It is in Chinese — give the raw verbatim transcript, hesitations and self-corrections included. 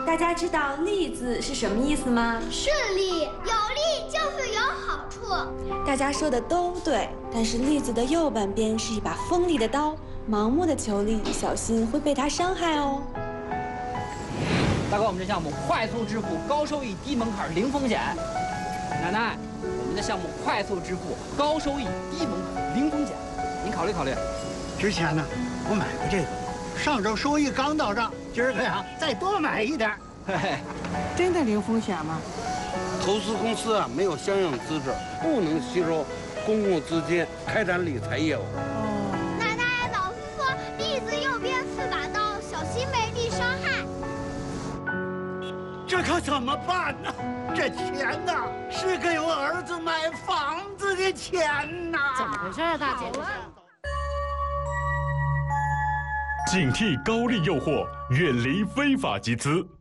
大家知道“利”字是什么意思吗？ 顺利，有利就是有好处。 大家说的都对，但是“利”字的右半边是一把锋利的刀，盲目的求利，小心会被它伤害哦。 大哥，我们这项目快速致富，高收益，低门槛，零风险。奶奶，我们的项目快速致富，高收益，低门槛，零风险，您考虑考虑。 之前呢，我买过这个，上周收益刚到账，今儿个呀再多买一点。 嘿嘿， 真的零风险吗？ 投资公司啊没有相应资质，不能吸收公共资金开展理财业务。 哦，奶奶老师说“利”字右边是把刀，小心被利伤害。 这可怎么办呢？这钱呐，是给我儿子买房子的钱呐！ 怎么回事啊，大姐？ 警惕高利诱惑，远离非法集资。